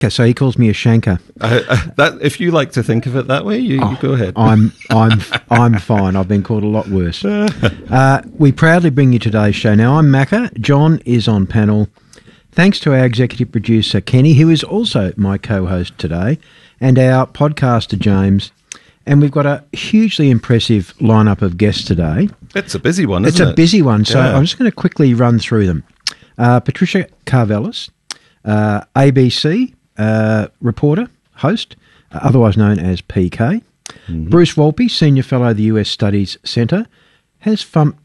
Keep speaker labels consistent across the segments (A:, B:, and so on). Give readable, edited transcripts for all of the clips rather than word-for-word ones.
A: Okay, so he calls me a shanker.
B: That if you like to think of it that way, you go ahead.
A: I'm fine. I've been called a lot worse. We proudly bring you today's show. Now, I'm Macca. John is on panel. Thanks to our executive producer, Kenny, who is also my co-host today, and our podcaster, James. And we've got a hugely impressive lineup of guests today.
B: It's a busy one, isn't it?
A: It's a busy one, so I'm just going to quickly run through them. Patricia Karvelas, ABC reporter, host, otherwise known as PK. Mm-hmm. Bruce Wolpe, Senior Fellow of the US Studies Centre, has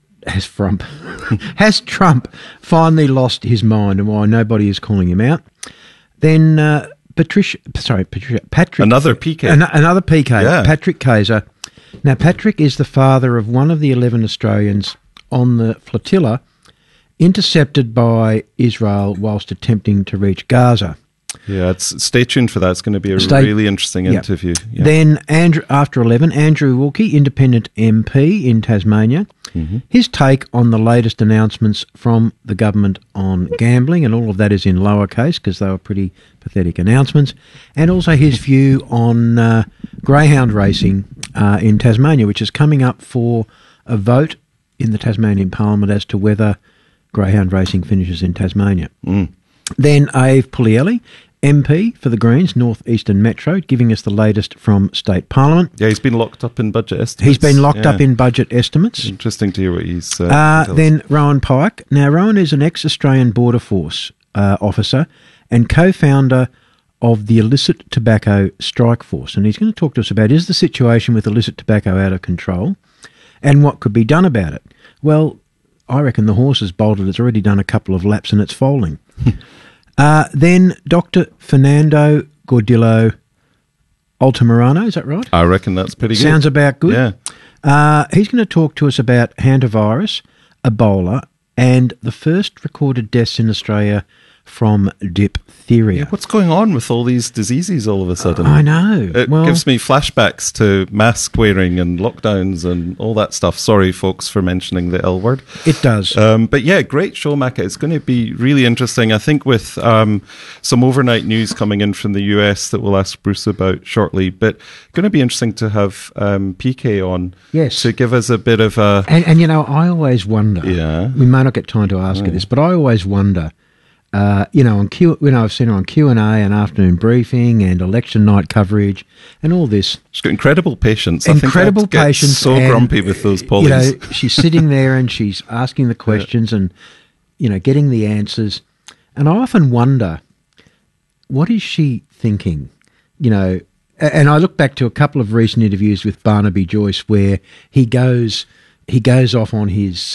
A: Trump finally lost his mind and why nobody is calling him out. Then Patrick.
B: Another PK.
A: Another PK,
B: yeah.
A: Patrick Kaiser. Now, Patrick is the father of one of the 11 Australians on the flotilla intercepted by Israel whilst attempting to reach Gaza.
B: Yeah, stay tuned for that. It's going to be a really interesting interview. Yeah.
A: Then, after 11, Andrew Wilkie, Independent MP in Tasmania. Mm-hmm. His take on the latest announcements from the government on gambling, and all of that is in lowercase because they were pretty pathetic announcements, and also his view on greyhound racing in Tasmania, which is coming up for a vote in the Tasmanian Parliament as to whether greyhound racing finishes in Tasmania. Mm. Then Ave Puglielli, MP for the Greens, North Eastern Metro, giving us the latest from State Parliament.
B: Yeah, he's been locked up in budget estimates.
A: He's been locked up in budget estimates.
B: Interesting to hear what he's...
A: then Rowan Pike. Now, Rowan is an ex-Australian Border Force officer and co-founder of the Illicit Tobacco Strike Force. And he's going to talk to us about, is the situation with illicit tobacco out of control and what could be done about it? Well, I reckon the horse has bolted. It's already done a couple of laps and it's foaling. Then Dr. Fernando Gordillo Altamirano, is that right?
B: I reckon that's pretty good.
A: Sounds about good.
B: Yeah.
A: He's going to talk to us about hantavirus, Ebola, and the first recorded deaths in Australia from diphtheria.
B: Yeah, what's going on with all these diseases all of a sudden?
A: I know.
B: It gives me flashbacks to mask wearing and lockdowns and all that stuff. Sorry, folks, for mentioning the L word.
A: It does.
B: But yeah, great show, Macca. It's going to be really interesting. I think with some overnight news coming in from the US that we'll ask Bruce about shortly. But going to be interesting to have PK on to give us a bit of a...
A: And you know, I always wonder, we may not get time to ask her this, but I always wonder... I've seen her on Q&A and afternoon briefing and election night coverage and all this.
B: She's got incredible patience.
A: Incredible patience.
B: So grumpy with those pollies.
A: You know, she's sitting there and she's asking the questions and, getting the answers. And I often wonder, what is she thinking? And I look back to a couple of recent interviews with Barnaby Joyce where he goes off on his,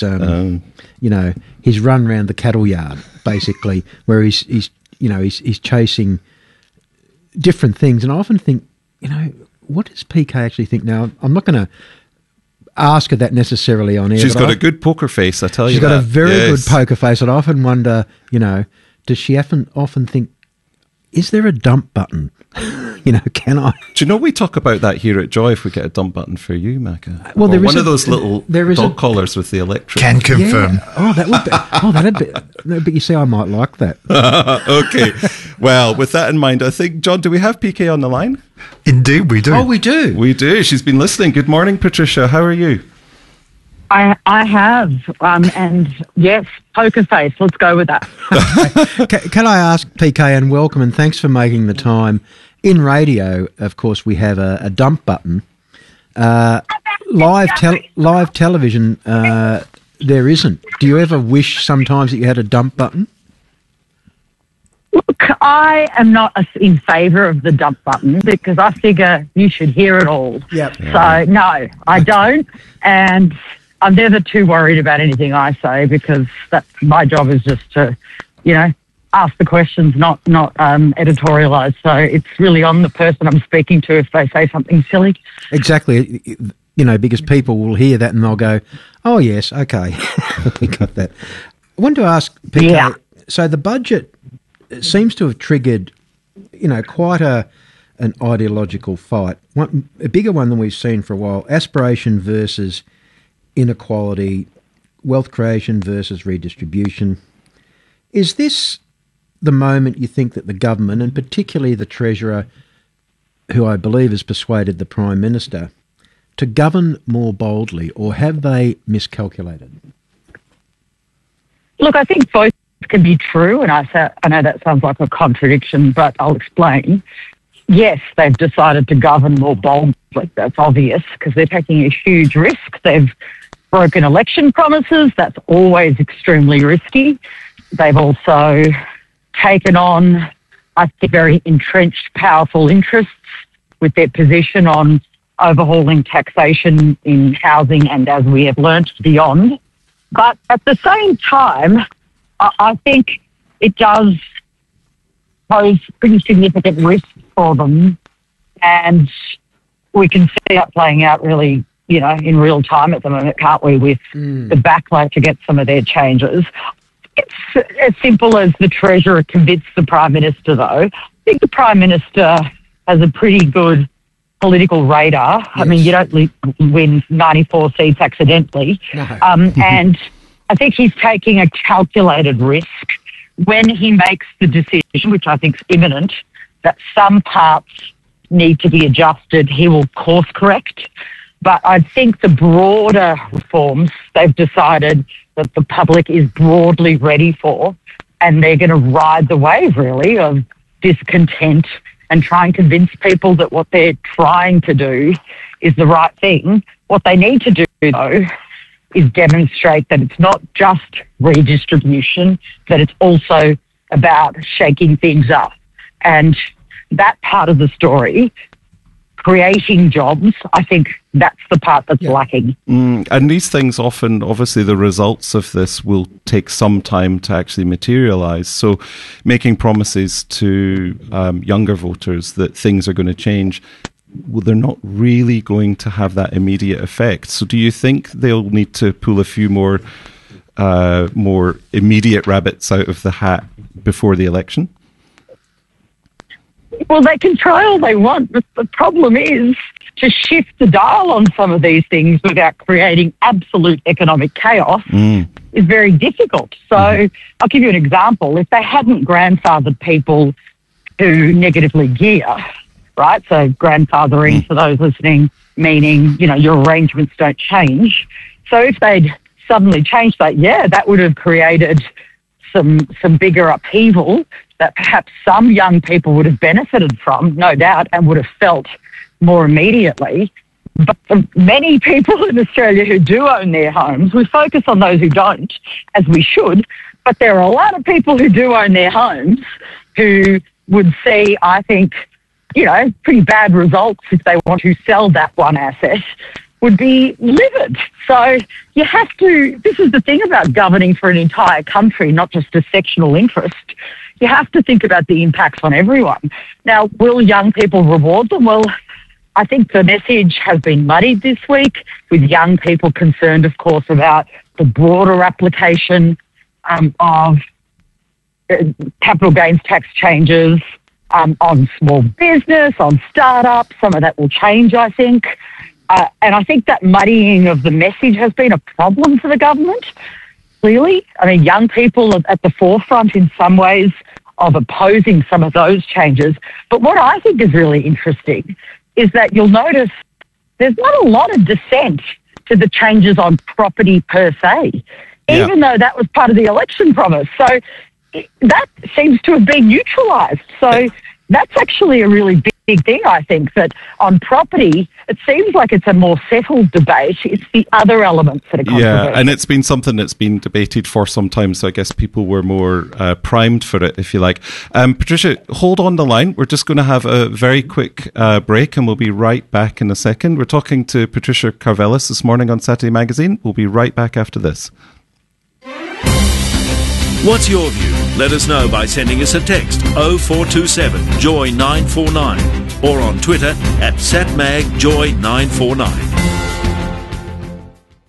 A: his run round the cattle yard, basically, where he's chasing different things. And I often think, what does PK actually think? Now, I'm not going to ask her that necessarily on air.
B: She's got a good poker face, I tell you.
A: She's got a very good poker face. And I often wonder, does she often think, is there a dump button? Can I?
B: Do you know we talk about that here at Joy if we get a dump button for you, Macca?
A: Well, there is
B: one of those little dog collars with the electric.
C: Can confirm.
A: Yeah. Oh, that would be. that'd be. No, but you see, I might like that.
B: Okay. Well, with that in mind, I think, John, do we have PK on the line?
C: Indeed, we do.
A: Oh, we do.
B: We do. She's been listening. Good morning, Patricia. How are you?
D: I have, and yes, poker face. Let's go with that.
A: Can I ask, PK, and welcome, and thanks for making the time. In radio, of course, we have a dump button. Live television, there isn't. Do you ever wish sometimes that you had a dump button?
D: Look, I am not in favour of the dump button because I figure you should hear it all.
A: Yep.
D: So, no, I don't. And I'm never too worried about anything I say because my job is just to, ask the questions, not editorialise. So it's really on the person I'm speaking to if they say something silly.
A: Exactly. Because people will hear that and they'll go, oh, yes, okay, we got that. I want to ask, PK, so the budget seems to have triggered, quite an ideological fight, a bigger one than we've seen for a while, aspiration versus inequality, wealth creation versus redistribution. Is this the moment you think that the government, and particularly the Treasurer, who I believe has persuaded the Prime Minister, to govern more boldly, or have they miscalculated?
D: Look, I think both can be true, and I know that sounds like a contradiction, but I'll explain. Yes, they've decided to govern more boldly. That's obvious, because they're taking a huge risk. They've broken election promises. That's always extremely risky. They've also taken on, I think, very entrenched, powerful interests with their position on overhauling taxation in housing and, as we have learnt, beyond. But at the same time, I think it does pose pretty significant risks for them, and we can see that playing out really, in real time at the moment, can't we, with the backlash against some of their changes. It's as simple as the Treasurer convinced the Prime Minister, though. I think the Prime Minister has a pretty good political radar. Yes. I mean, you don't win 94 seats accidentally. No. And I think he's taking a calculated risk when he makes the decision, which I think is imminent, that some parts need to be adjusted. He will course correct. But I think the broader reforms they've decided that the public is broadly ready for, and they're going to ride the wave, really, of discontent and try and convince people that what they're trying to do is the right thing. What they need to do, though, is demonstrate that it's not just redistribution, that it's also about shaking things up. And that part of the story, creating jobs, I think that's the part that's lacking.
B: And these things often, obviously the results of this will take some time to actually materialise. So making promises to younger voters that things are going to change, well, they're not really going to have that immediate effect. So do you think they'll need to pull a few more immediate rabbits out of the hat before the election?
D: Well, they can try all they want, but the problem is to shift the dial on some of these things without creating absolute economic chaos is very difficult. So I'll give you an example. If they hadn't grandfathered people who negatively gear, right? So grandfathering, for those listening, meaning, your arrangements don't change. So if they'd suddenly changed that, that would have created some bigger upheaval that perhaps some young people would have benefited from, no doubt, and would have felt more immediately. But for many people in Australia who do own their homes, we focus on those who don't, as we should, but there are a lot of people who do own their homes who would see, I think, pretty bad results if they want to sell that one asset, would be livid. So you have to, this is the thing about governing for an entire country, not just a sectional interest. You have to think about the impacts on everyone. Now, will young people reward them? Well, I think the message has been muddied this week, with young people concerned, of course, about the broader application of capital gains tax changes on small business, on startups. Some of that will change, I think. And I think that muddying of the message has been a problem for the government, clearly. I mean, young people are at the forefront in some ways of opposing some of those changes. But what I think is really interesting is that you'll notice there's not a lot of dissent to the changes on property per se, even though that was part of the election promise. So that seems to have been neutralised. So that's actually a really big thing, I think, that on property, it seems like it's a more settled debate. It's the other elements that are controversial.
B: Yeah, and it's been something that's been debated for some time, so I guess people were more primed for it, if you like. Patricia, hold on the line. We're just going to have a very quick break, and we'll be right back in a second. We're talking to Patricia Karvelas this morning on Saturday Magazine. We'll be right back after this.
C: What's your view? Let us know by sending us a text 0427 Joy 949 or on Twitter @SatMagJoy949.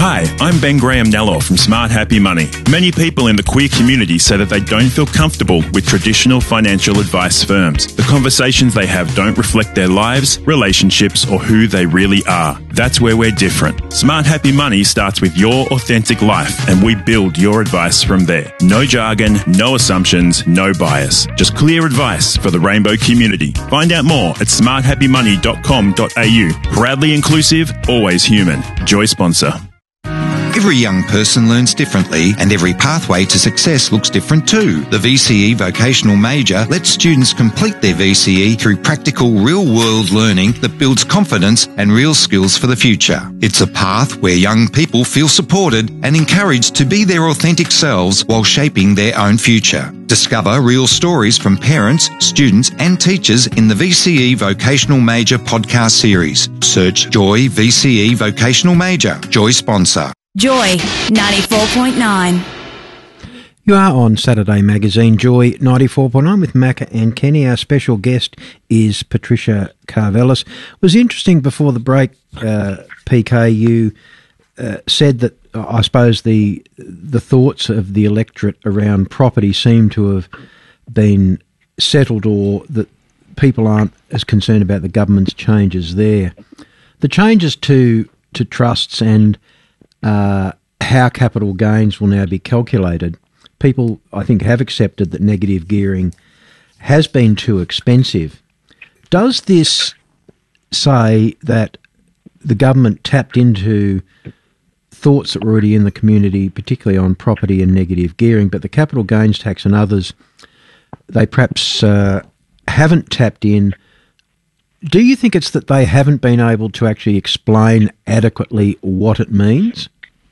E: Hi, I'm Ben Graham Nello from Smart Happy Money. Many people in the queer community say that they don't feel comfortable with traditional financial advice firms. The conversations they have don't reflect their lives, relationships, or who they really are. That's where we're different. Smart Happy Money starts with your authentic life, and we build your advice from there. No jargon, no assumptions, no bias. Just clear advice for the rainbow community. Find out more at smarthappymoney.com.au. Proudly inclusive, always human. Joy sponsor.
F: Every young person learns differently, and every pathway to success looks different too. The VCE Vocational Major lets students complete their VCE through practical, real-world learning that builds confidence and real skills for the future. It's a path where young people feel supported and encouraged to be their authentic selves while shaping their own future. Discover real stories from parents, students and teachers in the VCE Vocational Major podcast series. Search Joy VCE Vocational Major. Joy sponsor.
G: Joy 94.9.
A: You are on Saturday Magazine, Joy 94.9 with Macca and Kenny. Our special guest is Patricia Karvelas. It was interesting before the break, PK, you said that I suppose the thoughts of the electorate around property seem to have been settled, or that people aren't as concerned about the government's changes there. The changes to trusts and how capital gains will now be calculated, people, I think, have accepted that negative gearing has been too expensive. Does this say that the government tapped into thoughts that were already in the community, particularly on property and negative gearing, but the capital gains tax and others, they perhaps haven't tapped in? Do you think it's that they haven't been able to actually explain adequately what it means?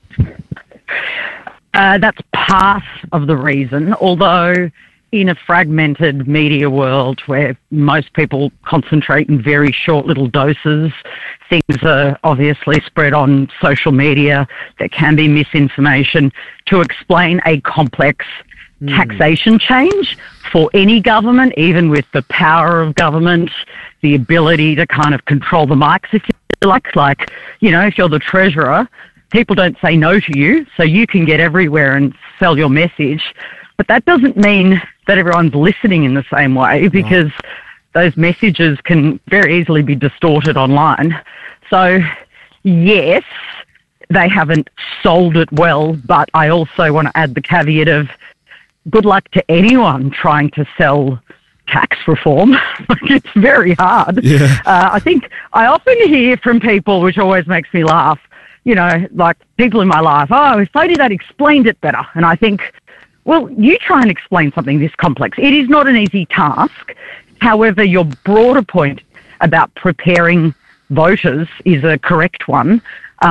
D: That's part of the reason, although in a fragmented media world where most people concentrate in very short little doses, things are obviously spread on social media. There can be misinformation. To explain a complex taxation change for any government, even with the power of government, the ability to kind of control the mics, if you like, you know, if you're the treasurer, people don't say no to you, so you can get everywhere and sell your message. But that doesn't mean that everyone's listening in the same way, because those messages can very easily be distorted online. So, yes, they haven't sold it well, but I also want to add the caveat of good luck to anyone trying to sell tax reform. It's very hard. Yeah. I think I often hear from people, which always makes me laugh, you know, like people in my life, oh, if only they'd explained it better. And I think, well, you try and explain something this complex. It is not an easy task. However, your broader point about preparing voters is a correct one.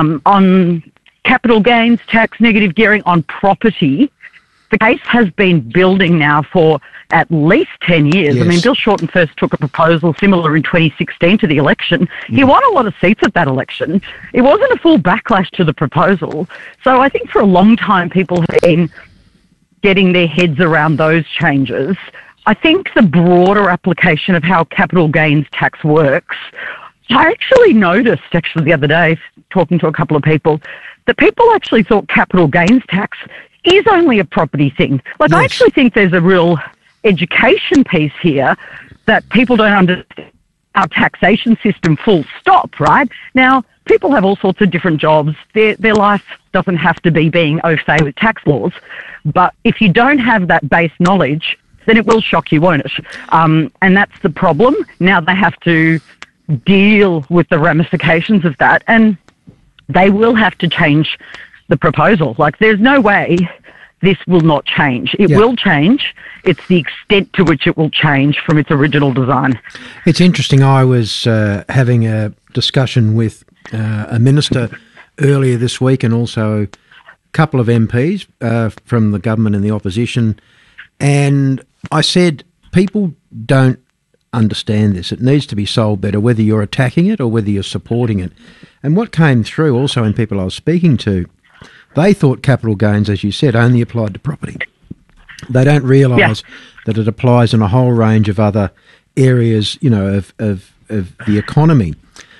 D: On capital gains tax, negative gearing on property, the case has been building now for at least 10 years. Yes. I mean, Bill Shorten first took a proposal similar in 2016 to the election. He won a lot of seats at that election. It wasn't a full backlash to the proposal. So I think for a long time people have been getting their heads around those changes. I think the broader application of how capital gains tax works, I actually noticed the other day, talking to a couple of people, that people actually thought capital gains tax is only a property thing. Like, yes. I actually think there's a real education piece here that people don't understand our taxation system full stop, right? Now, people have all sorts of different jobs. Their life doesn't have to be being au fait with tax laws. But if you don't have that base knowledge, then it will shock you, won't it? And that's the problem. Now they have to deal with the ramifications of that, and they will have to change the proposal. Like, there's no way this will not change. It will change. It's the extent to which it will change from its original design.
A: It's interesting. I was having a discussion with a minister earlier this week, and also a couple of MPs from the government and the opposition, and I said, people don't understand this. It needs to be sold better, whether you're attacking it or whether you're supporting it. And what came through also in people I was speaking to, they thought capital gains, as you said, only applied to property. They don't realise that it applies in a whole range of other areas, you know, of the economy.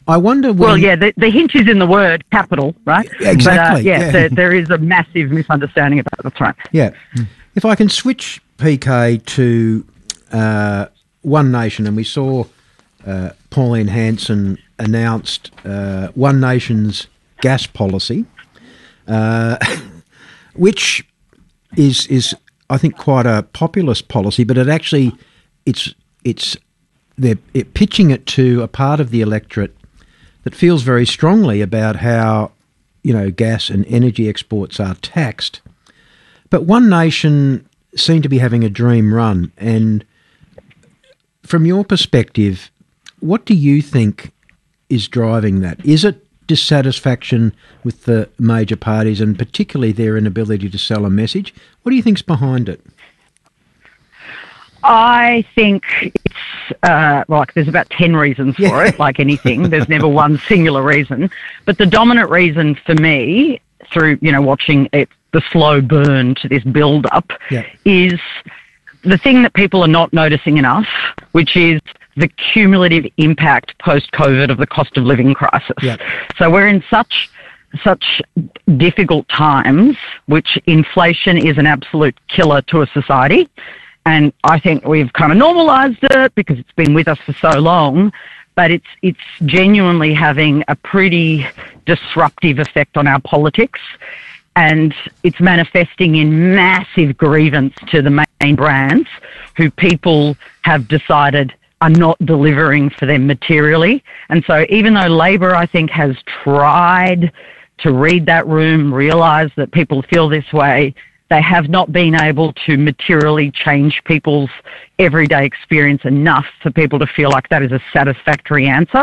A: I wonder when...
D: Well, yeah, the hint is in the word capital, right?
A: Exactly.
D: But, there is a massive misunderstanding about it. That's right.
A: Yeah. If I can switch, PK, to One Nation, and we saw Pauline Hanson announced One Nation's gas policy, which is I think quite a populist policy, but they're pitching it to a part of the electorate that feels very strongly about how, gas and energy exports are taxed. But One Nation seem to be having a dream run. And from your perspective, what do you think is driving that? Is it dissatisfaction with the major parties and particularly their inability to sell a message? What do you think's behind it?
D: I think it's there's about 10 reasons for it, like anything. There's never one singular reason. But the dominant reason for me, through, watching it, the slow burn to this build-up, is the thing that people are not noticing enough, which is the cumulative impact post-COVID of the cost of living crisis. Yep. So we're in such difficult times, which inflation is an absolute killer to a society. And I think we've kind of normalised it because it's been with us for so long, but it's genuinely having a pretty disruptive effect on our politics, and it's manifesting in massive grievance to the main brands who people have decided are not delivering for them materially. And so even though Labor, I think, has tried to read that room, realise that people feel this way, they have not been able to materially change people's everyday experience enough for people to feel like that is a satisfactory answer,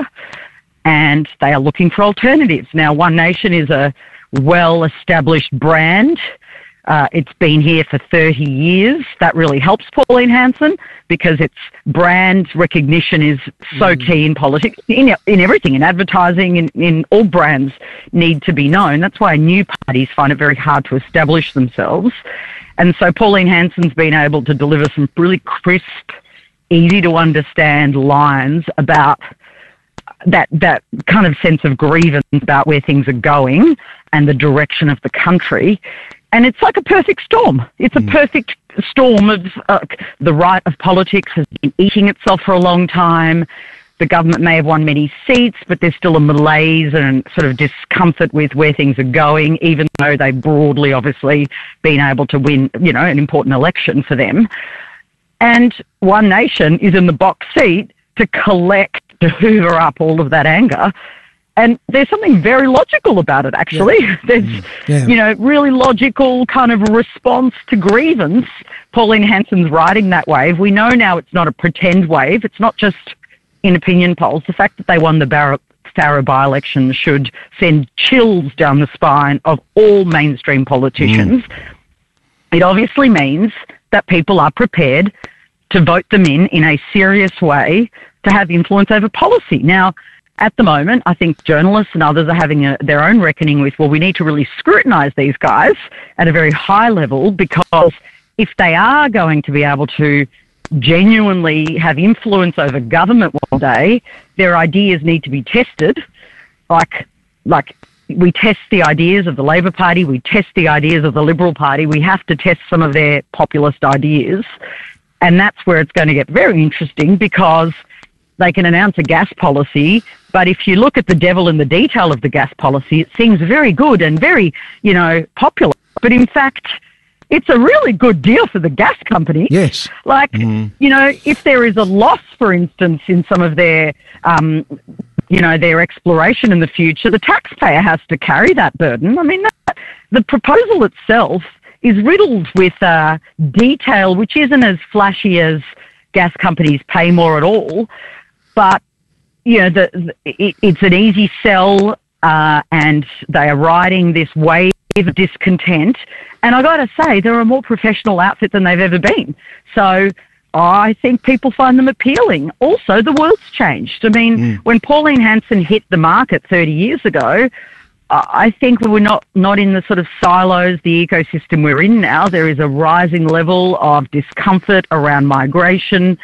D: and they are looking for alternatives. Now, One Nation is a well-established brand. It's been here for 30 years. That really helps Pauline Hanson because its brand recognition is so key in politics, in everything, in advertising, in all brands need to be known. That's why new parties find it very hard to establish themselves. And so Pauline Hanson's been able to deliver some really crisp, easy to understand lines about that kind of sense of grievance about where things are going and the direction of the country. And it's like a perfect storm. It's a perfect storm of the right of politics has been eating itself for a long time. The government may have won many seats, but there's still a malaise and sort of discomfort with where things are going, even though they've broadly, obviously, been able to win, an important election for them. And One Nation is in the box seat to to hoover up all of that anger. And there's something very logical about it, actually. There's, really logical kind of response to grievance. Pauline Hanson's riding that wave. We know now it's not a pretend wave. It's not just in opinion polls. The fact that they won the Farrer by-election should send chills down the spine of all mainstream politicians. It obviously means that people are prepared to vote them in a serious way to have influence over policy. Now, at the moment, I think journalists and others are having their own reckoning with, we need to really scrutinise these guys at a very high level, because if they are going to be able to genuinely have influence over government one day, their ideas need to be tested. Like we test the ideas of the Labor Party, we test the ideas of the Liberal Party, we have to test some of their populist ideas. And that's where it's going to get very interesting, because they can announce a gas policy, but if you look at the devil in the detail of the gas policy, it seems very good and very, popular. But in fact, it's a really good deal for the gas company.
A: Yes.
D: If there is a loss, for instance, in some of their, their exploration in the future, the taxpayer has to carry that burden. I mean, the proposal itself is riddled with detail, which isn't as flashy as gas companies pay more at all. But, it's an easy sell, and they are riding this wave of discontent. And I got to say, they're a more professional outfit than they've ever been. So I think people find them appealing. Also, the world's changed. I mean, when Pauline Hanson hit the market 30 years ago, I think we were not in the sort of silos, the ecosystem we're in now. There is a rising level of discomfort around migration.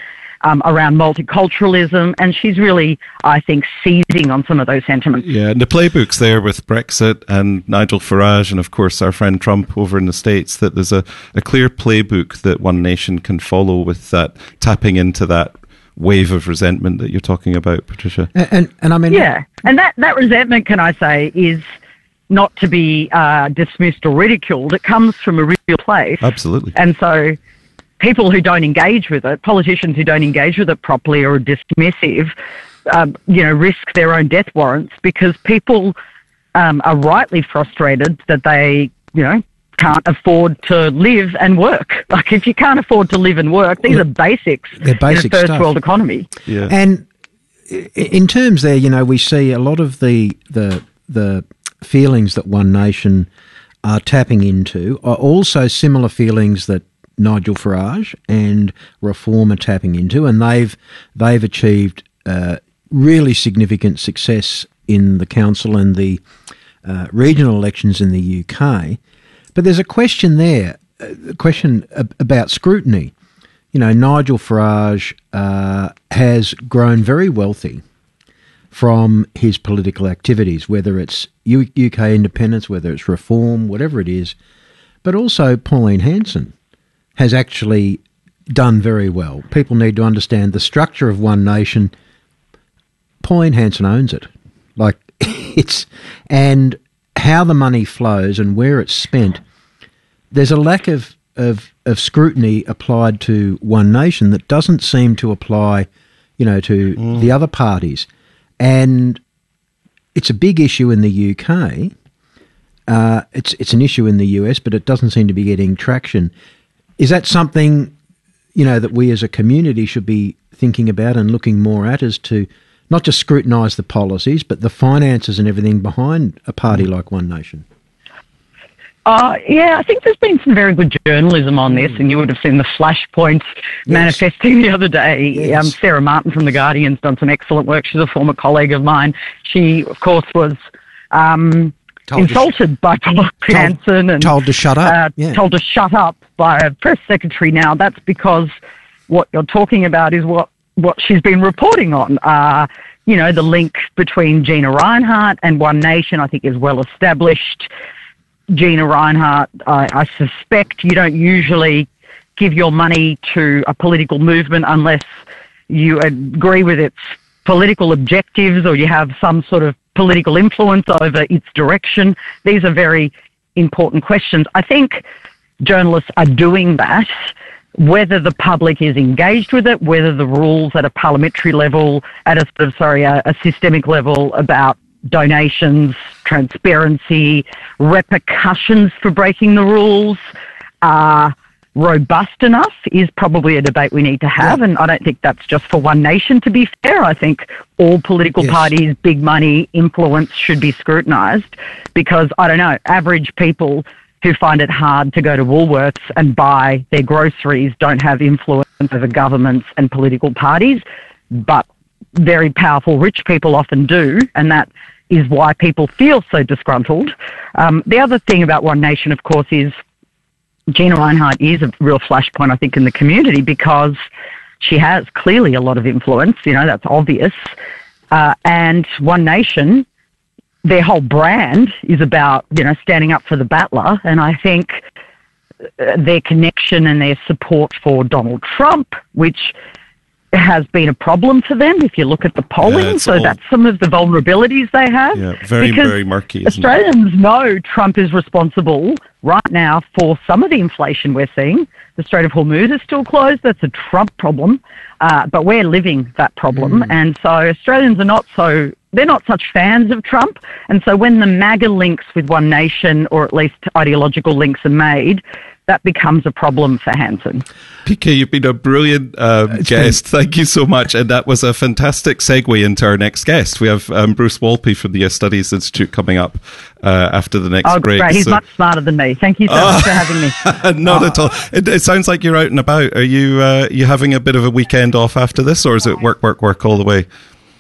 D: around multiculturalism, and she's really, I think, seizing on some of those sentiments.
B: Yeah, and the playbook's there with Brexit and Nigel Farage and, of course, our friend Trump over in the States, that there's a clear playbook that One Nation can follow with that, tapping into that wave of resentment that you're talking about, Patricia.
A: And I mean...
D: Yeah, and that resentment, can I say, is not to be dismissed or ridiculed. It comes from a real place.
B: Absolutely.
D: And so people who don't engage with it, politicians who don't engage with it properly or are dismissive, risk their own death warrants because people are rightly frustrated that they, can't afford to live and work. Like, if you can't afford to live and work, these are basics in a first world economy.
B: Yeah.
A: And in terms there, we see a lot of the feelings that One Nation are tapping into are also similar feelings that Nigel Farage and Reform are tapping into, and they've achieved really significant success in the council and the regional elections in the UK. But there's a question there, a question about scrutiny. Nigel Farage has grown very wealthy from his political activities, whether it's UK independence, whether it's Reform, whatever it is. But also Pauline Hanson has actually done very well. People need to understand the structure of One Nation. Pauline Hanson owns it. And how the money flows and where it's spent, there's a lack of scrutiny applied to One Nation that doesn't seem to apply, to the other parties. And it's a big issue in the UK. It's an issue in the US, but it doesn't seem to be getting traction. Is that something, that we as a community should be thinking about and looking more at, as to not just scrutinise the policies, but the finances and everything behind a party like One Nation?
D: I think there's been some very good journalism on this, and you would have seen the Flashpoint manifesting the other day.
A: Yes.
D: Sarah Martin from The Guardian's done some excellent work. She's a former colleague of mine. She, of course, was insulted by Pauline Hanson and
A: told to shut up.
D: Told to shut up by a press secretary. Now, that's because what you're talking about is what she's been reporting on. The link between Gina Rinehart and One Nation, I think, is well established. Gina Rinehart, I suspect you don't usually give your money to a political movement unless you agree with its political objectives or you have some sort of political influence over its direction. These are very important questions. I think journalists are doing that. Whether the public is engaged with it, whether the rules at a parliamentary level, at a systemic level about donations, transparency, repercussions for breaking the rules are robust enough is probably a debate we need to have. And I don't think that's just for One Nation, to be fair. I think all political parties, big money, influence should be scrutinised because, average people who find it hard to go to Woolworths and buy their groceries don't have influence over governments and political parties, but very powerful rich people often do, and that is why people feel so disgruntled. The other thing about One Nation, of course, is Gina Rinehart is a real flashpoint, I think, in the community because she has clearly a lot of influence, that's obvious. And One Nation, their whole brand is about, standing up for the battler. And I think their connection and their support for Donald Trump, which has been a problem for them if you look at the polling. That's some of the vulnerabilities they have.
B: Yeah, very murky.
D: Australians know Trump is responsible right now for some of the inflation we're seeing. The Strait of Hormuz is still closed. That's a Trump problem. But we're living that problem. And so Australians are they're not such fans of Trump. And so when the MAGA links with One Nation, or at least ideological links, are made, that becomes a problem for Hanson.
B: PK, you've been a brilliant guest. Thank you so much. And that was a fantastic segue into our next guest. We have Bruce Walpy from the US Studies Institute coming up after the next break.
D: Great. He's much smarter than me. Thank you so much for having me.
B: Not at all. It sounds like you're out and about. Are you having a bit of a weekend off after this, or is it work all the way?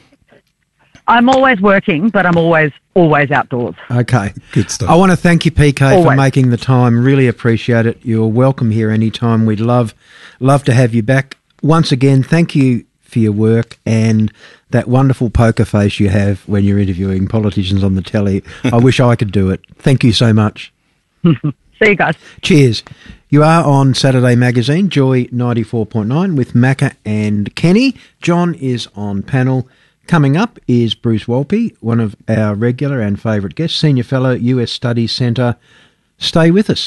D: I'm always working, but I'm always outdoors.
A: Okay.
B: Good stuff.
A: I want to thank you, PK, for making the time. Really appreciate it. You're welcome here anytime. We'd love to have you back once again, thank you for your work and that wonderful poker face you have when you're interviewing politicians on the telly. I wish I could do it. Thank you so much.
D: See you guys.
A: Cheers. You are on Saturday Magazine, Joy 94.9 with Macca and Kenny. John is on panel. Coming up is Bruce Wolpe, one of our regular and favourite guests, Senior Fellow, US Studies Centre. Stay with us.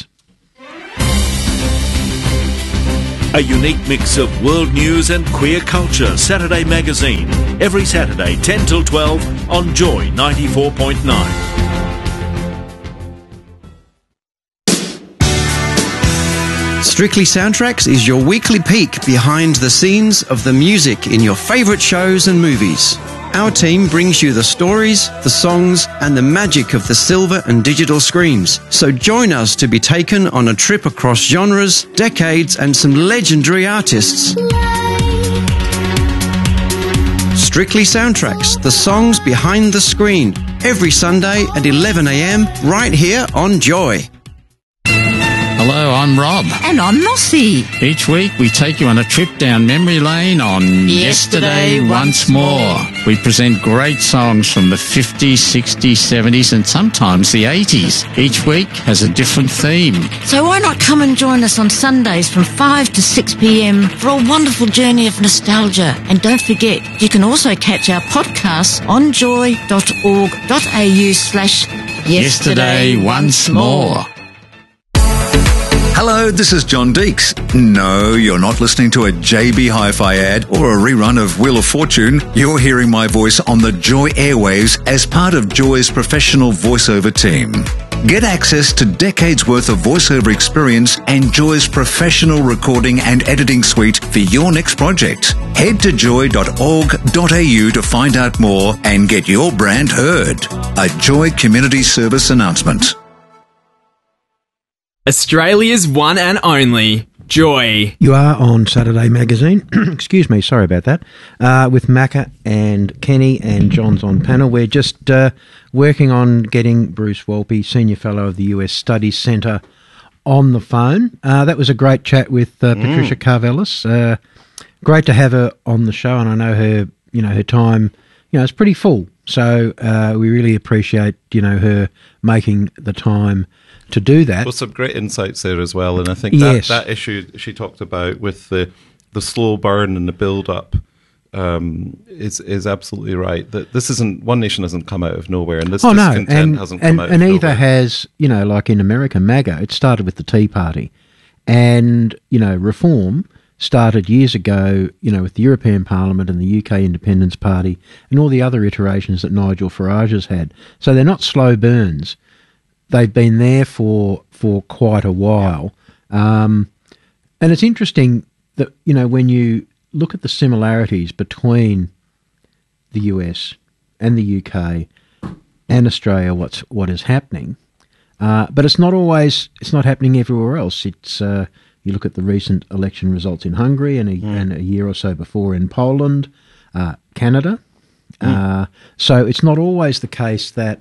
C: A unique mix of world news and queer culture. Saturday Magazine. Every Saturday, 10 till 12 on Joy 94.9.
H: Strictly Soundtracks is your weekly peek behind the scenes of the music in your favourite shows and movies. Our team brings you the stories, the songs, and the magic of the silver and digital screens. So join us to be taken on a trip across genres, decades, and some legendary artists. Strictly Soundtracks, the songs behind the screen. Every Sunday at 11 a.m, right here on Joy.
I: Hello, I'm Rob.
G: And I'm Mossy.
I: Each week we take you on a trip down memory lane on Yesterday Once More. We present great songs from the 50s, 60s, 70s and sometimes the 80s. Each week has a different theme.
G: So why not come and join us on Sundays from 5 to 6 p.m. for a wonderful journey of nostalgia. And don't forget, you can also catch our podcasts on joy.org.au/Yesterday Once More.
J: Hello, this is John Deeks. No, you're not listening to a JB Hi-Fi ad or a rerun of Wheel of Fortune. You're hearing my voice on the Joy airwaves as part of Joy's professional voiceover team. Get access to decades worth of voiceover experience and Joy's professional recording and editing suite for your next project. Head to joy.org.au to find out more and get your brand heard. A Joy Community Service announcement.
K: Australia's one and only Joy.
A: You are on Saturday Magazine. Excuse me, sorry about that. With Macca and Kenny, and John's on panel. We're just working on getting Bruce Wolpe, Senior Fellow of the US Studies Centre, on the phone. That was a great chat with Patricia Karvelas. Great to have her on the show, and I know her, her time, is pretty full. So we really appreciate, her making the time to do that.
B: Well, some great insights there as well, and I think that issue she talked about with the slow burn and the build up is absolutely right. That this isn't, One Nation hasn't come out of nowhere, and this discontent hasn't come out of nowhere. And either
A: has, like in America, MAGA, it started with the Tea Party, and reform started years ago, with the European Parliament and the UK Independence Party and all the other iterations that Nigel Farage has had. So they're not slow burns. They've been there for quite a while. And it's interesting that, when you look at the similarities between the US and the UK and Australia, what is happening, but it's not happening everywhere else. It's you look at the recent election results in Hungary and a year or so before in Poland, Canada. So it's not always the case that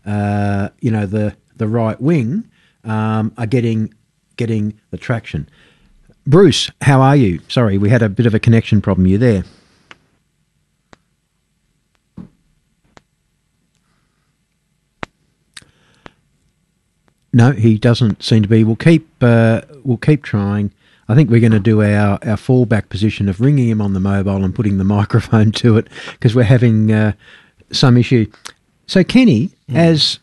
A: the right wing are getting the traction. Bruce, how are you? Sorry, we had a bit of a connection problem. You there? No, he doesn't seem to be. We'll keep trying. I think we're going to do our fallback position of ringing him on the mobile and putting the microphone to it, because we're having some issue. So, Kenny, as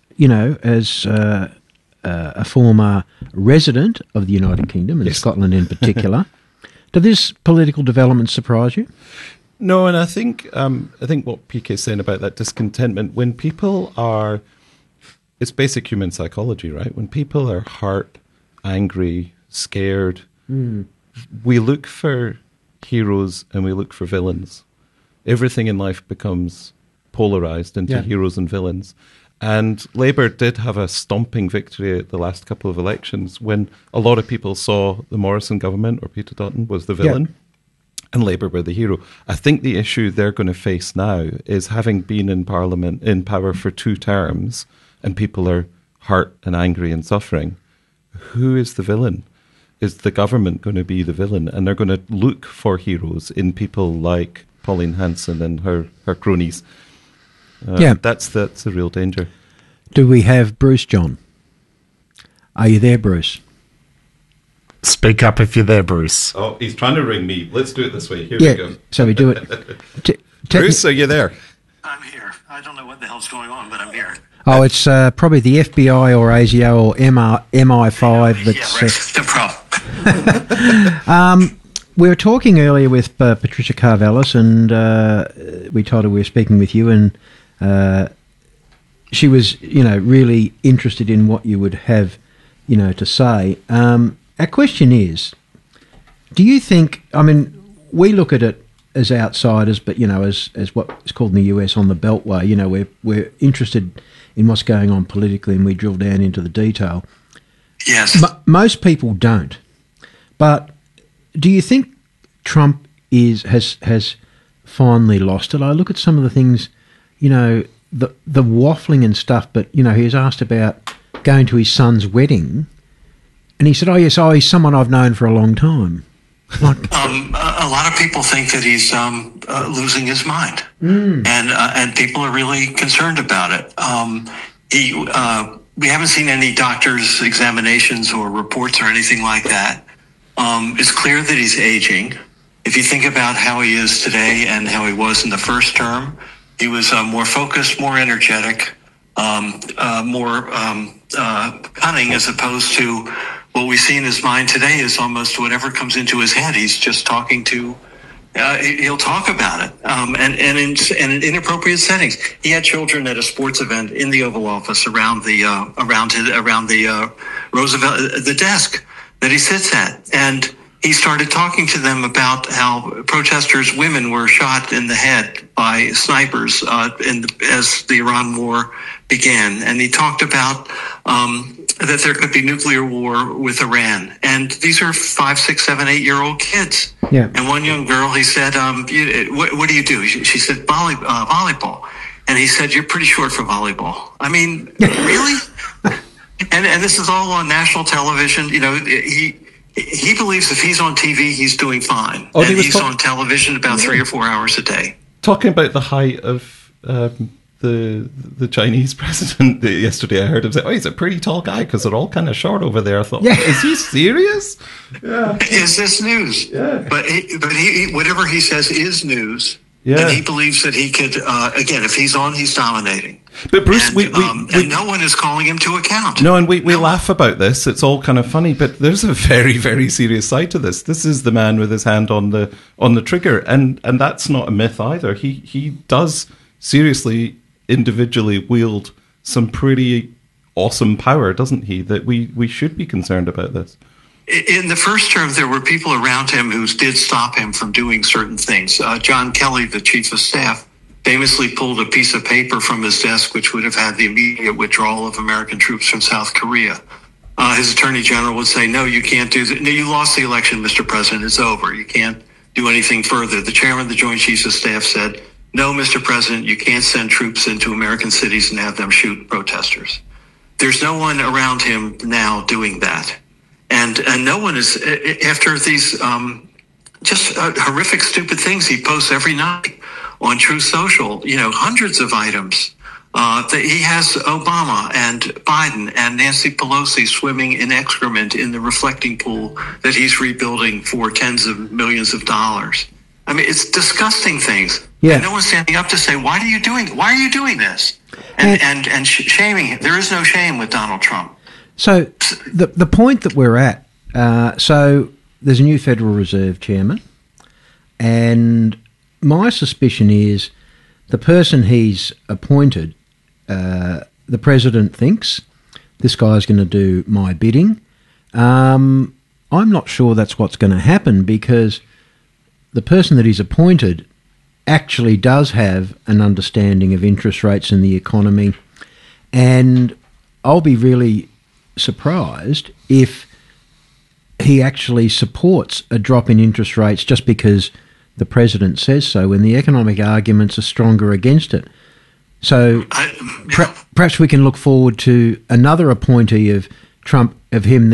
A: a former resident of the United Kingdom and Scotland in particular, did this political development surprise you?
B: No, and I think what PK is saying about that discontentment, when people are, it's basic human psychology, right? When people are hurt, angry, scared, we look for heroes and we look for villains. Everything in life becomes polarised into heroes and villains. And Labour did have a stomping victory at the last couple of elections when a lot of people saw the Morrison government, or Peter Dutton, was the villain and Labour were the hero. I think the issue they're going to face now is, having been in Parliament, in power for 2 terms, and people are hurt and angry and suffering, who is the villain? is the government going to be the villain, and they're going to look for heroes in people like Pauline Hanson and her cronies. That's the real danger.
A: Do we have Bruce, John? Are you there, Bruce?
L: Speak up if you're there, Bruce.
B: Oh, he's trying to ring me. Let's do it this way. Here we go.
A: So we do it.
B: Bruce, are you there?
M: I'm here. I don't know what the hell's going on, but I'm here.
A: Oh, it's probably the FBI or ASIO or MI5 that's...
M: No problem.
A: We were talking earlier with Patricia Karvelas, and we told her we were speaking with you, and she was, really interested in what you would have, to say. Our question is, do you think, we look at it as outsiders, but, as what is called in the US on the Beltway, we're interested in what's going on politically and we drill down into the detail.
M: Yes.
A: Most people don't. But do you think Trump has finally lost it? I look at some of the things, the waffling and stuff, but, he was asked about going to his son's wedding, and he said, he's someone I've known for a long time.
M: A lot of people think that he's losing his mind, and people are really concerned about it. We haven't seen any doctor's examinations or reports or anything like that. It's clear that he's aging. If you think about how he is today and how he was in the first term, he was more focused, more energetic, more cunning, as opposed to what we see in his mind today is almost whatever comes into his head. He's just talking to. He'll talk about it, and in inappropriate settings. He had children at a sports event in the Oval Office around the Roosevelt, the desk that he sits at, and he started talking to them about how protesters, women, were shot in the head by snipers as the Iran war began, and he talked about that there could be nuclear war with Iran, and these are 5, 6, 7, 8-year-old kids.
A: Yeah.
M: And one young girl, he said, "What do you do?" She said, "Volleyball." And he said, "You're pretty short for volleyball." I mean, really? And this is all on national television. He believes if he's on TV, he's doing fine.
B: Oh,
M: and he's on television about 3 or 4 hours a day.
B: Talking about the height of the Chinese president yesterday, I heard him say, he's a pretty tall guy because they're all kind of short over there. I thought, is he serious? Yeah.
M: Is this news?
B: Yeah.
M: But he whatever he says is news.
B: Yeah.
M: And he believes that he could, again, if he's on, he's dominating.
B: But Bruce,
M: and no one is calling him to account.
B: No, and we laugh about this. It's all kind of funny, but there's a very, very serious side to this. This is the man with his hand on the trigger, and that's not a myth either. He does seriously individually wield some pretty awesome power, doesn't he? That we should be concerned about this.
M: In the first term, there were people around him who did stop him from doing certain things. John Kelly, the chief of staff, famously pulled a piece of paper from his desk which would have had the immediate withdrawal of American troops from South Korea. His attorney general would say, "No, you can't do that. No, you lost the election, Mr. President. It's over. You can't do anything further." The chairman of the Joint Chiefs of Staff said, "No, Mr. President, you can't send troops into American cities and have them shoot protesters." There's no one around him now doing that. And no one is, after these just horrific, stupid things he posts every night on Truth Social, hundreds of items. That he has Obama and Biden and Nancy Pelosi swimming in excrement in the reflecting pool that he's rebuilding for tens of millions of dollars. I mean, it's disgusting things.
A: Yeah.
M: And no one's standing up to say, why are you doing this? And shaming him. There is no shame with Donald Trump.
A: So the point that we're at, so there's a new Federal Reserve chairman, and my suspicion is the person he's appointed, the president thinks this guy's going to do my bidding. I'm not sure that's what's going to happen, because the person that he's appointed actually does have an understanding of interest rates in the economy, and I'll be really surprised if he actually supports a drop in interest rates just because the president says so, when the economic arguments are stronger against it. So perhaps we can look forward to another appointee of Trump, of him then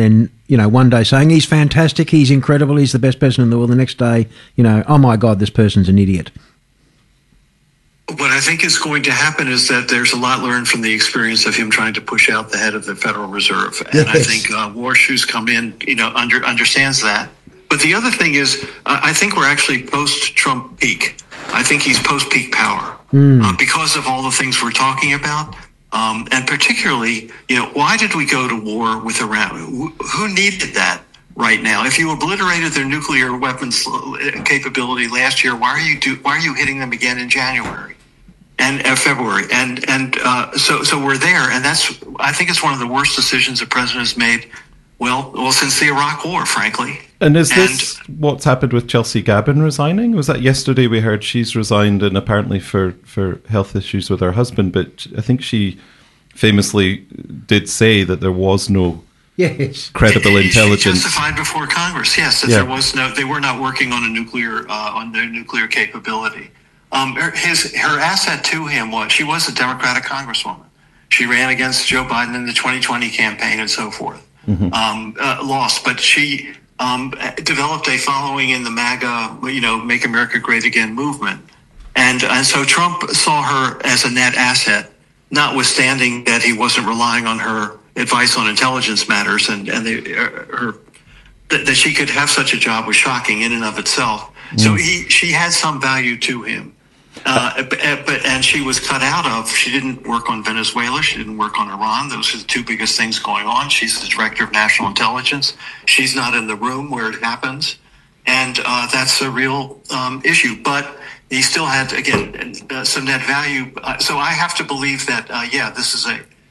A: one day saying he's fantastic, he's incredible, he's the best person in the world. The next day, oh my God, this person's an idiot.
M: What I think is going to happen is that there's a lot learned from the experience of him trying to push out the head of the Federal Reserve. And I think Warshue's come in, understands that. But the other thing is, I think we're actually post-Trump peak. I think he's post-peak power because of all the things we're talking about. And particularly, why did we go to war with Iran? Who needed that right now? If you obliterated their nuclear weapons capability last year, why are you hitting them again in January and February? So we're there, and I think it's one of the worst decisions the president has made. Well, since the Iraq War, frankly.
B: And is this what's happened with Chelsea Gabin resigning? Was that yesterday we heard she's resigned, and apparently for health issues with her husband, but I think she famously did say that there was no credible intelligence.
M: She testified before Congress, yes, that there was they were not working on on their nuclear capability. Her asset to him was she was a Democratic congresswoman. She ran against Joe Biden in the 2020 campaign and so forth. Lost, but she developed a following in the MAGA, Make America Great Again movement, and so Trump saw her as a net asset, notwithstanding that he wasn't relying on her advice on intelligence matters, and that she could have such a job was shocking in and of itself. So she had some value to him. And she was cut out of. She didn't work on Venezuela. She didn't work on Iran. Those are the two biggest things going on. She's the director of national intelligence. She's not in the room where it happens, and that's a real issue. But he still had, again, some net value. So I have to believe that, this is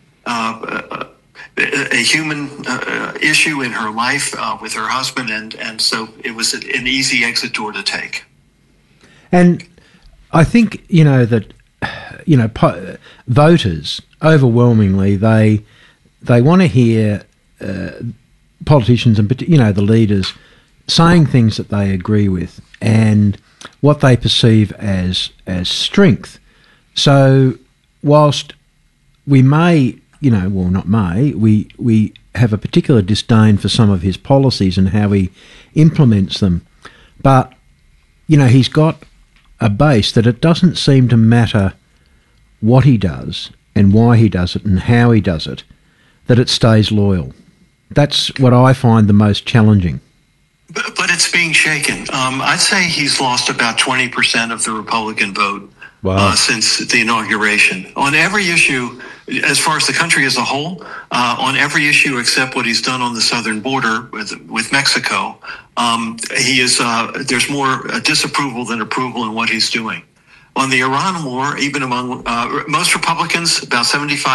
M: a human issue in her life with her husband, and so it was an easy exit door to take.
A: And I think, that, voters, overwhelmingly, they want to hear politicians and, the leaders saying things that they agree with and what they perceive as strength. So whilst we may, we have a particular disdain for some of his policies and how he implements them, but, he's got a base that it doesn't seem to matter what he does and why he does it and how he does it, that it stays loyal. That's what I find the most challenging.
M: But it's being shaken. I'd say he's lost about 20% of the Republican vote since the inauguration. On every issue, as far as the country as a whole, on every issue except what he's done on the southern border with Mexico, he is. There's more disapproval than approval in what he's doing. On the Iran war, even among most Republicans, about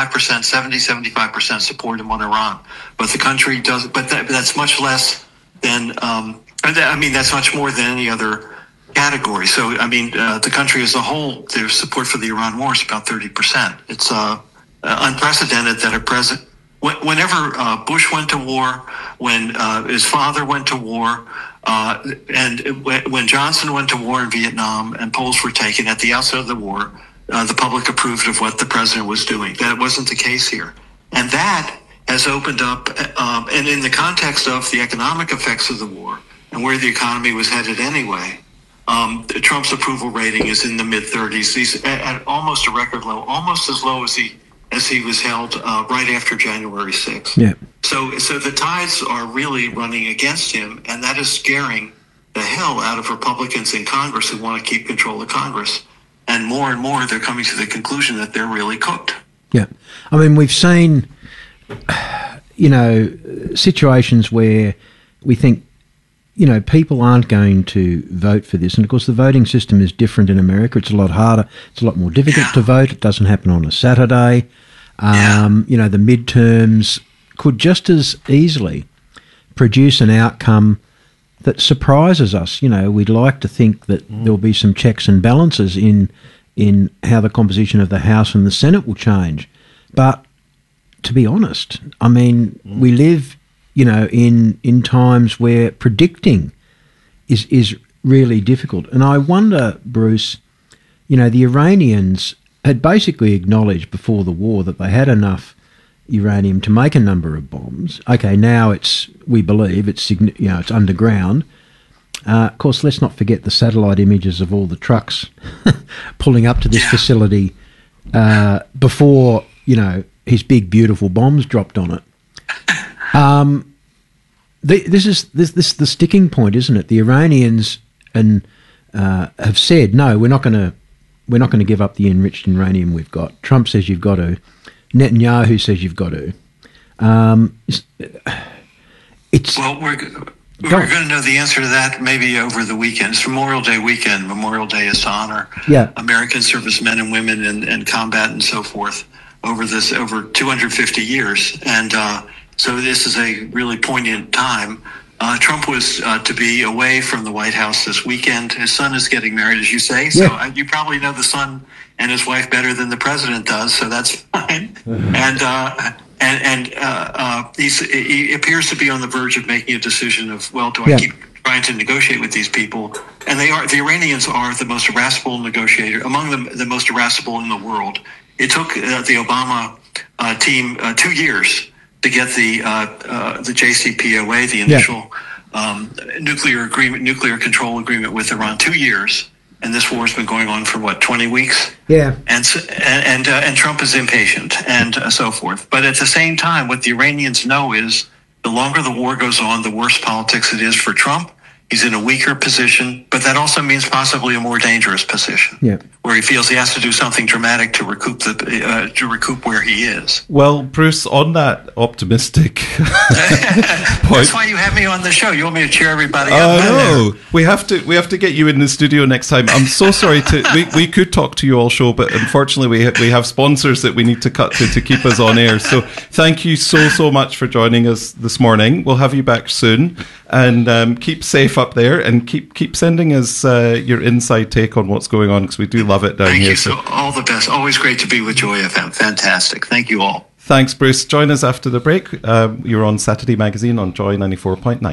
M: 75% support him on Iran. But the country does. But that's much less than. That's much more than any other category. So, the country as a whole, their support for the Iran war is about 30%. It's unprecedented that a president, whenever Bush went to war, when his father went to war, and when Johnson went to war in Vietnam and polls were taken at the outset of the war, the public approved of what the president was doing. That wasn't the case here. And that has opened up, and in the context of the economic effects of the war and where the economy was headed anyway, Trump's approval rating is in the mid-30s. He's at almost a record low, almost as low as he was held right after January 6th.
A: Yeah.
M: So the tides are really running against him, and that is scaring the hell out of Republicans in Congress who want to keep control of Congress. And more they're coming to the conclusion that they're really cooked.
A: Yeah. We've seen, situations where we think, people aren't going to vote for this. And, of course, the voting system is different in America. It's a lot harder. It's a lot more difficult to vote. It doesn't happen on a Saturday. The midterms could just as easily produce an outcome that surprises us. We'd like to think that there'll be some checks and balances in how the composition of the House and the Senate will change. But to be honest, we live in times where predicting is really difficult. And I wonder, Bruce, the Iranians had basically acknowledged before the war that they had enough, uranium to make a number of bombs. Okay, now we believe it's underground. Of course, let's not forget the satellite images of all the trucks pulling up to this facility before, his big, beautiful bombs dropped on it. This is the sticking point, isn't it? The Iranians have said, no, we're not going to give up the enriched uranium we've got. Trump says you've got to. Netanyahu says you've got to.
M: We're going to know the answer to that maybe over the weekend. It's Memorial Day weekend. Memorial Day is to honor American servicemen and women in combat and so forth over 250 years. And so this is a really poignant time. Trump was to be away from the White House this weekend. His son is getting married, as you say. So you probably know the son and his wife better than the president does. So that's fine. He appears to be on the verge of making a decision of, do I keep trying to negotiate with these people? And the Iranians are the most irascible negotiator, among the most irascible in the world. It took the Obama team 2 years to get the JCPOA, the initial nuclear control agreement with Iran, 2 years. And this war has been going on for 20 weeks?
A: Yeah.
M: And Trump is impatient and so forth. But at the same time, what the Iranians know is the longer the war goes on, the worse politics it is for Trump. He's in a weaker position, but that also means possibly a more dangerous position, where he feels he has to do something dramatic to recoup where he is.
B: Well, Bruce, on that optimistic point,
M: that's why you have me on the show. You want me to cheer everybody up?
B: Oh no, we have to get you in the studio next time. I'm so sorry we could talk to you all show, but unfortunately we have sponsors that we need to cut to keep us on air. So thank you so much for joining us this morning. We'll have you back soon, and keep safe up there, and keep sending us your inside take on what's going on, because we do love it down here.
M: Thank you. All the best. Always great to be with Joy FM. Fantastic. Thank you all.
B: Thanks, Bruce. Join us after the break. You're on Saturday Magazine on Joy 94.9.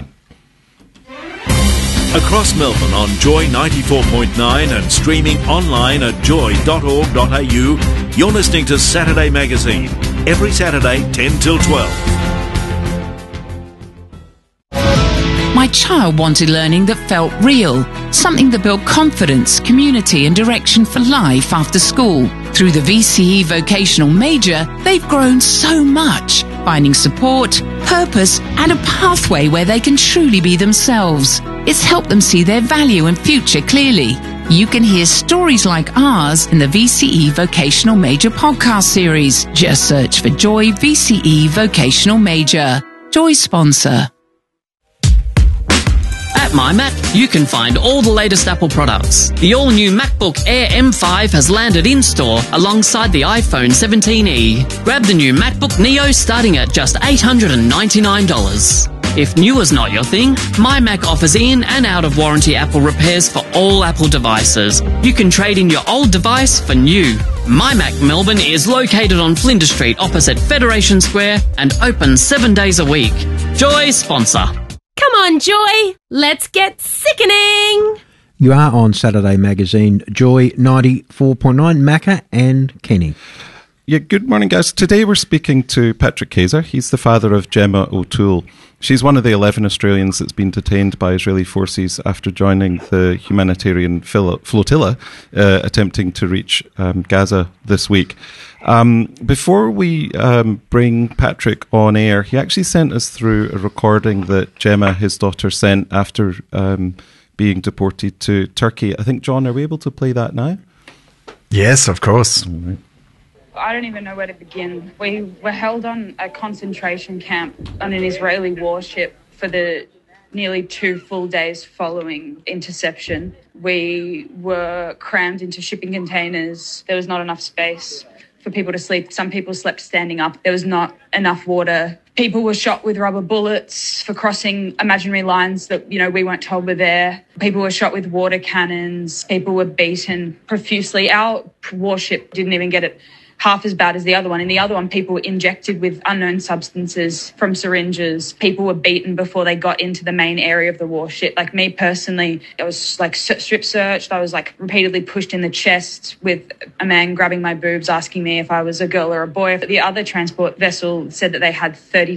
C: Across Melbourne on Joy 94.9 and streaming online at joy.org.au, you're listening to Saturday Magazine. Every Saturday, 10 till 12.
N: My child wanted learning that felt real, something that built confidence, community and direction for life after school. Through the VCE Vocational Major, they've grown so much, finding support, purpose and a pathway where they can truly be themselves. It's helped them see their value and future clearly. You can hear stories like ours in the VCE Vocational Major podcast series. Just search for Joy VCE Vocational Major. Joy sponsor.
O: At MyMac, you can find all the latest Apple products. The all-new MacBook Air M5 has landed in-store alongside the iPhone 17e. Grab the new MacBook Neo starting at just $899. If new is not your thing, MyMac offers in and out-of-warranty Apple repairs for all Apple devices. You can trade in your old device for new. MyMac Melbourne is located on Flinders Street opposite Federation Square and open 7 days a week. Joy sponsor.
P: Come on, Joy. Let's get sickening.
A: You are on Saturday Magazine, Joy 94.9, Macca and Kenny.
B: Yeah, good morning, guys. Today we're speaking to Patrick Kayser. He's the father of Gemma O'Toole. She's one of the 11 Australians that's been detained by Israeli forces after joining the humanitarian flotilla attempting to reach Gaza this week. Before we bring Patrick on air, he actually sent us through a recording that Gemma, his daughter, sent after being deported to Turkey. I think, John, are we able to play that now?
L: Yes, of course.
Q: I don't even know where to begin. We were held on a concentration camp on an Israeli warship for the nearly 2 full days following interception. We were crammed into shipping containers. There was not enough space for people to sleep. Some people slept standing up. There was not enough water. People were shot with rubber bullets for crossing imaginary lines that, we weren't told were there. People were shot with water cannons. People were beaten profusely. Our warship didn't even get it half as bad as the other one. In the other one, people were injected with unknown substances from syringes. People were beaten before they got into the main area of the warship. Like me personally, I was like strip searched. I was like repeatedly pushed in the chest with a man grabbing my boobs, asking me if I was a girl or a boy. The other transport vessel said that they had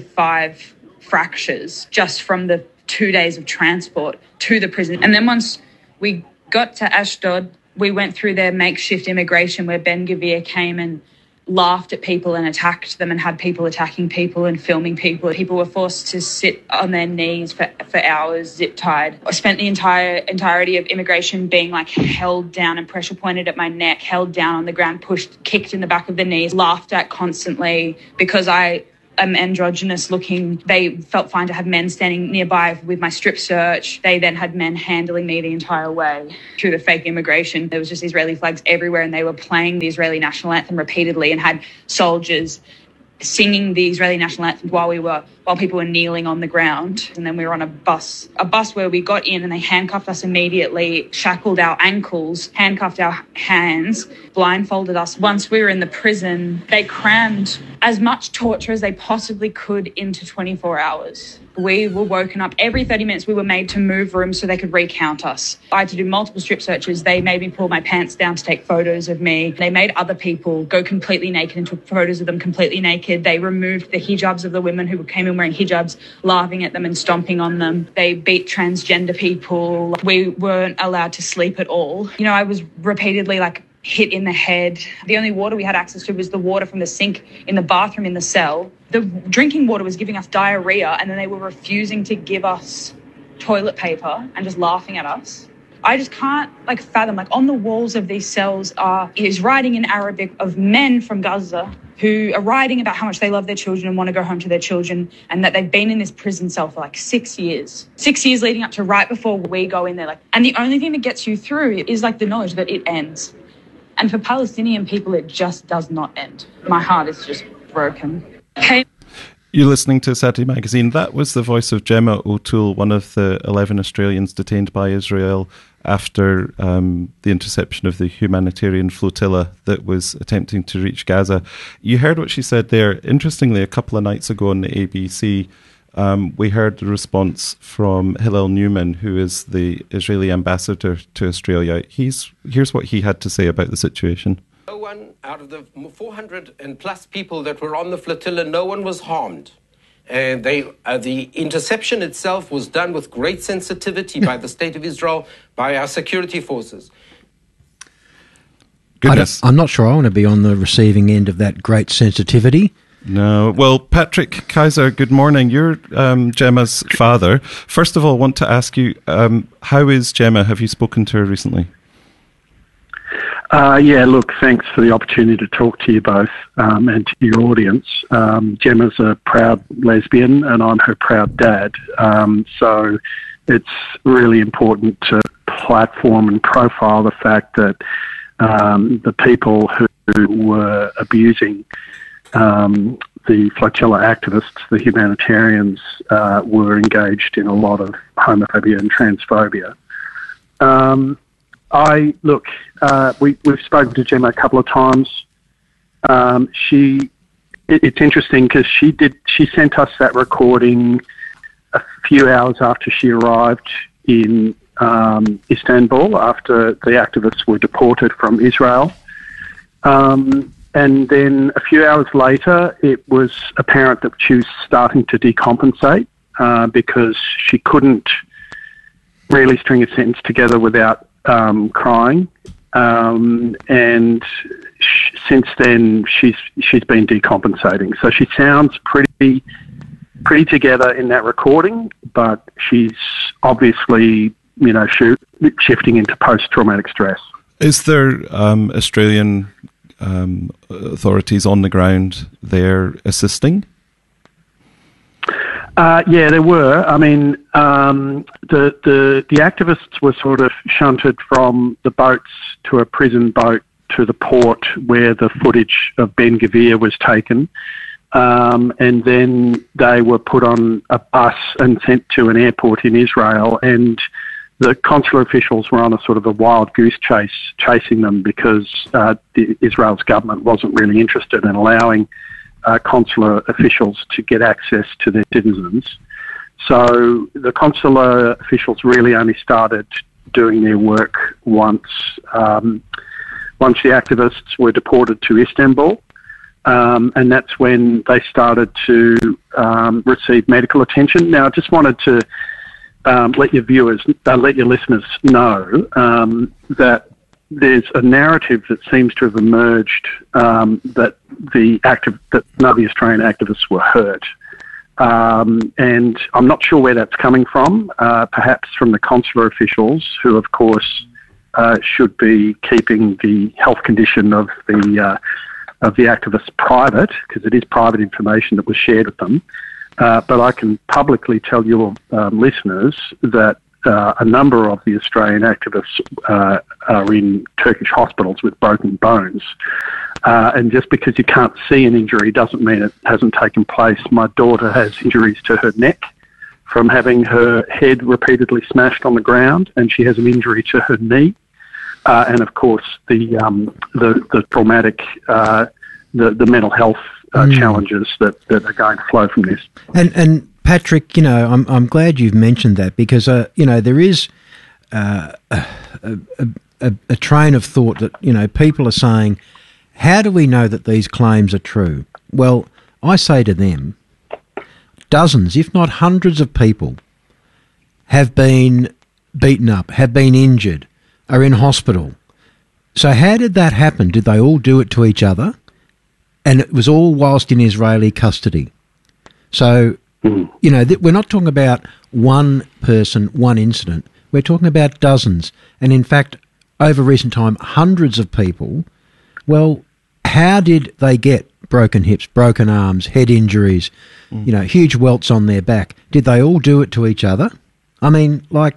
Q: 35 fractures just from the 2 days of transport to the prison. And then once we got to Ashdod, we went through their makeshift immigration where Ben Gvir came and laughed at people and attacked them and had people attacking people and filming people. People were forced to sit on their knees for hours, zip-tied. I spent the entirety of immigration being like held down and pressure pointed at my neck, held down on the ground, pushed, kicked in the back of the knees, laughed at constantly because I am androgynous looking. They felt fine to have men standing nearby with my strip search. They then had men handling me the entire way through the fake immigration. There was just Israeli flags everywhere and they were playing the Israeli national anthem repeatedly and had soldiers singing the Israeli national anthem while people were kneeling on the ground. And then we were on a bus where we got in and they handcuffed us immediately, shackled our ankles, handcuffed our hands, blindfolded us. Once we were in the prison, they crammed as much torture as they possibly could into 24 hours. We were woken up every 30 minutes. We were made to move rooms so they could recount us. I had to do multiple strip searches. They made me pull my pants down to take photos of me. They made other people go completely naked and took photos of them completely naked. They removed the hijabs of the women who came in wearing hijabs, laughing at them and stomping on them. They beat transgender people. We weren't allowed to sleep at all. You know, I was repeatedly hit in the head. The only water we had access to was the water from the sink in the bathroom in the cell. The drinking water was giving us diarrhea and then they were refusing to give us toilet paper and just laughing at us. I just can't fathom, on the walls of these cells is writing in Arabic of men from Gaza who are writing about how much they love their children and want to go home to their children and that they've been in this prison cell for 6 years. 6 years leading up to right before we go in there. And the only thing that gets you through is the knowledge that it ends. And for Palestinian people, it just does not end. My heart is just broken.
B: You're listening to Saturday Magazine. That was the voice of Gemma O'Toole, one of the 11 Australians detained by Israel after the interception of the humanitarian flotilla that was attempting to reach Gaza. You heard what she said there. Interestingly, a couple of nights ago on the ABC, we heard the response from Hillel Newman, who is the Israeli ambassador to Australia. Here's what he had to say about the situation.
R: No one out of the 400 and plus people that were on the flotilla, no one was harmed. And the interception itself was done with great sensitivity by the State of Israel, by our security forces.
B: Goodness.
A: I'm not sure I want to be on the receiving end of that great sensitivity.
B: No. Well, Patrick Kaiser, good morning. You're Gemma's father. First of all, I want to ask you, how is Gemma? Have you spoken to her recently?
S: Yeah, look, thanks for the opportunity to talk to you both and to your audience. Gemma's a proud lesbian and I'm her proud dad. So it's really important to platform and profile the fact that the people who were abusing the flotilla activists, the humanitarians, were engaged in a lot of homophobia and transphobia. We've spoken to Gemma a couple of times. It's interesting because she sent us that recording a few hours after she arrived in Istanbul, after the activists were deported from Israel. And then a few hours later, it was apparent that she was starting to decompensate because she couldn't really string a sentence together without crying. And since then, she's been decompensating. So she sounds pretty together in that recording, but she's obviously, shifting into post-traumatic stress.
B: Is there Australian authorities on the ground there assisting?
S: Yeah, there were. I mean, the activists were sort of shunted from the boats to a prison boat to the port where the footage of Ben Gvir was taken. And then they were put on a bus and sent to an airport in Israel. And the consular officials were on a sort of a wild goose chase, chasing them because Israel's government wasn't really interested in allowing consular officials to get access to their citizens. So the consular officials really only started doing their work once the activists were deported to Istanbul. And that's when they started to receive medical attention. Now, I just wanted to let your listeners know that there's a narrative that seems to have emerged that none of the Australian activists were hurt. And I'm not sure where that's coming from, perhaps from the consular officials who, of course, should be keeping the health condition of the activists private, because it is private information that was shared with them. But I can publicly tell your listeners that a number of the Australian activists are in Turkish hospitals with broken bones. And just because you can't see an injury doesn't mean it hasn't taken place. My daughter has injuries to her neck from having her head repeatedly smashed on the ground, and she has an injury to her knee. And of course, the traumatic, the mental health challenges that are going to flow from this.
A: And Patrick, I'm glad you've mentioned that because there is a train of thought that people are saying, how do we know that these claims are true? Well, I say to them, dozens, if not hundreds of people have been beaten up, have been injured, are in hospital. So how did that happen? Did they all do it to each other? And it was all whilst in Israeli custody. So, we're not talking about one person, one incident. We're talking about dozens. And in fact, over recent time, hundreds of people. Well, how did they get broken hips, broken arms, head injuries, huge welts on their back? Did they all do it to each other? I mean, like...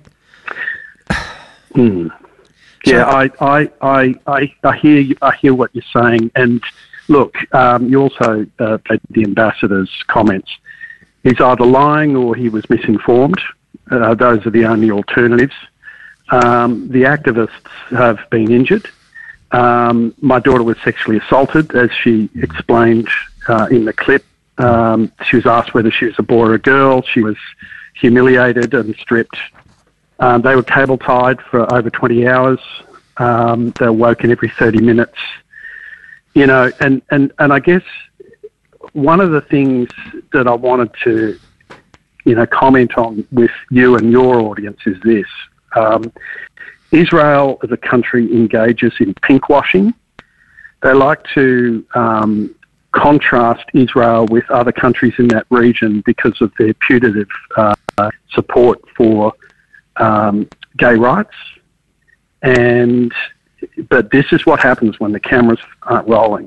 S: Yeah, I hear what you're saying, and look, you also read the ambassador's comments. He's either lying or he was misinformed. Those are the only alternatives. The activists have been injured. My daughter was sexually assaulted, as she explained in the clip. She was asked whether she was a boy or a girl. She was humiliated and stripped. They were cable tied for over 20 hours. They were woken every 30 minutes. And I guess one of the things that I wanted to, comment on with you and your audience is this. Israel as a country engages in pinkwashing. They like to contrast Israel with other countries in that region because of their putative support for gay rights. But this is what happens when the cameras aren't rolling.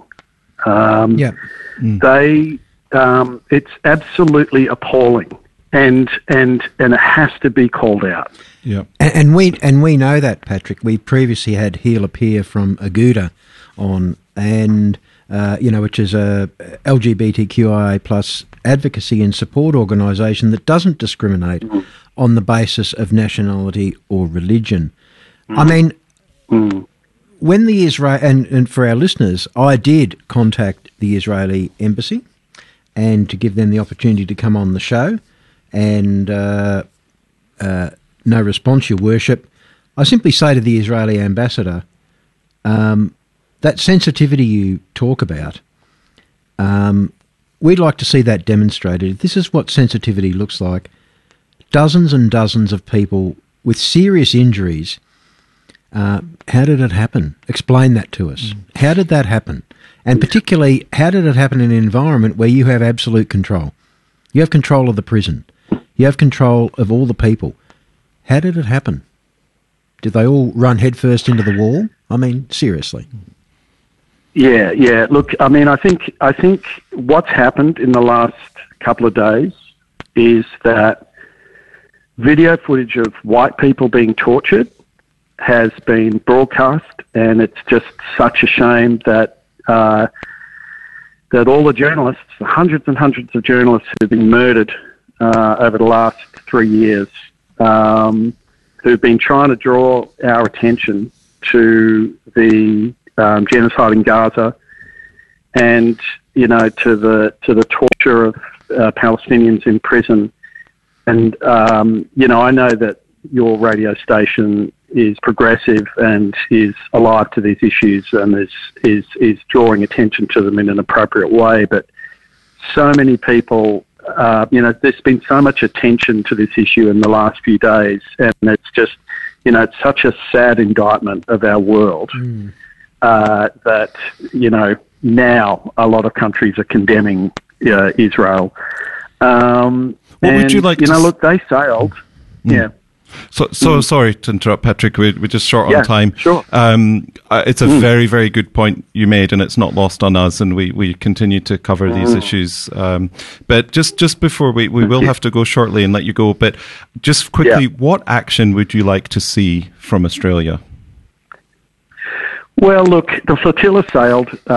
S: It's absolutely appalling, and it has to be called out.
A: Yeah, and we know that, Patrick. We previously had Hila Peer from Aguda on, and which is a LGBTQIA plus advocacy and support organisation that doesn't discriminate on the basis of nationality or religion. I mean, when the Israel and for our listeners, I did contact the Israeli embassy and to give them the opportunity to come on the show, and no response, Your Worship. I simply say to the Israeli ambassador, that sensitivity you talk about, we'd like to see that demonstrated. This is what sensitivity looks like. Dozens and dozens of people with serious injuries. How did it happen? Explain that to us. How did that happen? And particularly, how did it happen in an environment where you have absolute control? You have control of the prison. You have control of all the people. How did it happen? Did they all run headfirst into the wall? I mean, seriously.
S: Yeah. Look, I mean, I think what's happened in the last couple of days is that video footage of white people being tortured has been broadcast, and it's just such a shame that that all the journalists, hundreds and hundreds of journalists who have been murdered over the last 3 years, who who've been trying to draw our attention to the genocide in Gaza and, you know, to the torture of Palestinians in prison. And, you know, I know that your radio station is progressive and is alive to these issues and is drawing attention to them in an appropriate way. But so many people, you know, there's been so much attention to this issue in the last few days, and it's just, you know, it's such a sad indictment of our world that, you know, now a lot of countries are condemning Israel.
B: What would you like
S: you
B: to
S: know, look, they sailed. Yeah.
B: So sorry to interrupt, Patrick. We're just short on time.
S: Sure.
B: It's a very, very good point you made, and it's not lost on us, and we continue to cover these issues. But just before we will have to go shortly and let you go, but just quickly, what action would you like to see from Australia?
S: Well, look, the flotilla sailed